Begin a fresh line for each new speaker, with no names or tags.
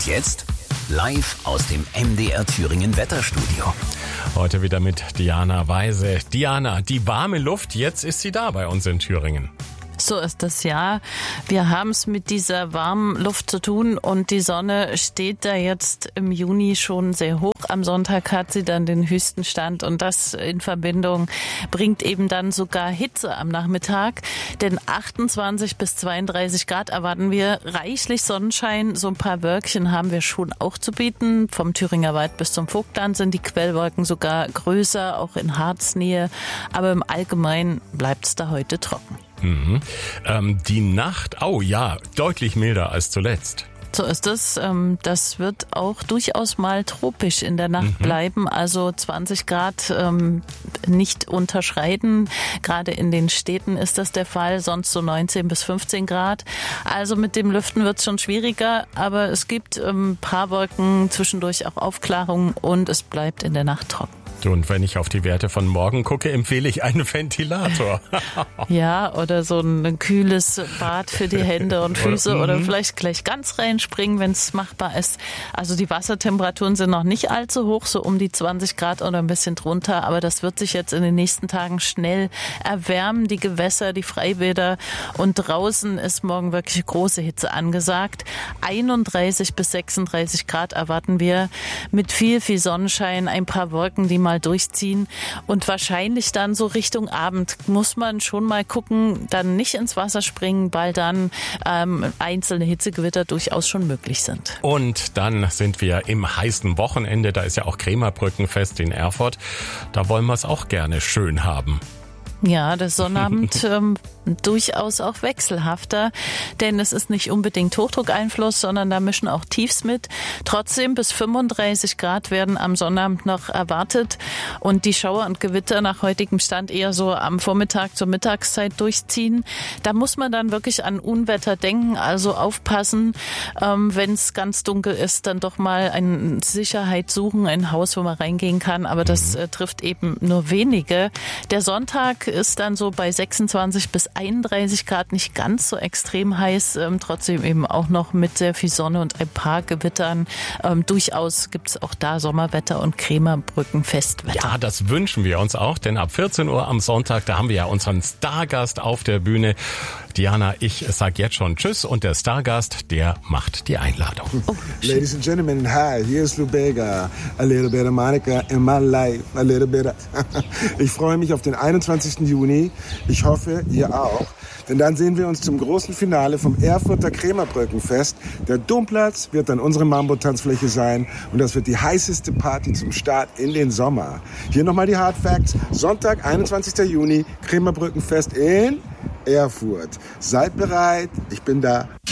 Und jetzt live aus dem MDR Thüringen Wetterstudio.
Heute wieder mit Diana Weise. Diana, die warme Luft, jetzt ist sie da bei uns in Thüringen.
So ist es, ja. Wir haben es mit dieser warmen Luft zu tun und die Sonne steht da jetzt im Juni schon sehr hoch. Am Sonntag hat sie dann den höchsten Stand und das in Verbindung bringt eben dann sogar Hitze am Nachmittag. Denn 28 bis 32 Grad erwarten wir, reichlich Sonnenschein. So ein paar Wölkchen haben wir schon auch zu bieten. Vom Thüringer Wald bis zum Vogtland sind die Quellwolken sogar größer, auch in Harznähe. Aber im Allgemeinen bleibt es da heute trocken.
Die Nacht, deutlich milder als zuletzt.
So ist es. Das wird auch durchaus mal tropisch in der Nacht bleiben. Also 20 Grad nicht unterschreiten. Gerade in den Städten ist das der Fall. Sonst so 19 bis 15 Grad. Also mit dem Lüften wird es schon schwieriger. Aber es gibt ein paar Wolken, zwischendurch auch Aufklärungen und es bleibt in der Nacht trocken.
Und wenn ich auf die Werte von morgen gucke, empfehle ich einen Ventilator.
Ja, oder so ein kühles Bad für die Hände und Füße oder vielleicht gleich ganz reinspringen, wenn es machbar ist. Also die Wassertemperaturen sind noch nicht allzu hoch, so um die 20 Grad oder ein bisschen drunter. Aber das wird sich jetzt in den nächsten Tagen schnell erwärmen, die Gewässer, die Freibäder. Und draußen ist morgen wirklich große Hitze angesagt. 31 bis 36 Grad erwarten wir mit viel Sonnenschein, ein paar Wolken, die mal durchziehen und wahrscheinlich dann so Richtung Abend muss man schon mal gucken, dann nicht ins Wasser springen, weil dann einzelne Hitzegewitter durchaus schon möglich sind.
Und dann sind wir im heißen Wochenende, da ist ja auch Krämerbrückenfest in Erfurt, da wollen wir es auch gerne schön haben.
Ja, der Sonnabend durchaus auch wechselhafter, denn es ist nicht unbedingt Hochdruckeinfluss, sondern da mischen auch Tiefs mit. Trotzdem bis 35 Grad werden am Sonnabend noch erwartet und die Schauer und Gewitter nach heutigem Stand eher so am Vormittag zur Mittagszeit durchziehen. Da muss man dann wirklich an Unwetter denken, also aufpassen, wenn es ganz dunkel ist, dann doch mal eine Sicherheit suchen, ein Haus, wo man reingehen kann, aber das trifft eben nur wenige. Der Sonntag ist dann so bei 26 bis 31 Grad, nicht ganz so extrem heiß, trotzdem eben auch noch mit sehr viel Sonne und ein paar Gewittern. Durchaus gibt es auch da Sommerwetter und Krämerbrückenfestwetter.
Ja, das wünschen wir uns auch, denn ab 14 Uhr am Sonntag, da haben wir ja unseren Stargast auf der Bühne. Diana, ich sag jetzt schon Tschüss und der Stargast, der macht die Einladung.
Ladies and gentlemen, hi, here's Lou Bega. A little bit of Monica in my life, a little bit of... Ich freue mich auf den 21. Juni. Ich hoffe, ihr auch. Denn dann sehen wir uns zum großen Finale vom Erfurter Krämerbrückenfest. Der Domplatz wird dann unsere Mambo-Tanzfläche sein. Und das wird die heißeste Party zum Start in den Sommer. Hier nochmal die Hard Facts. Sonntag, 21. Juni, Krämerbrückenfest in Erfurt. Seid bereit, ich bin da.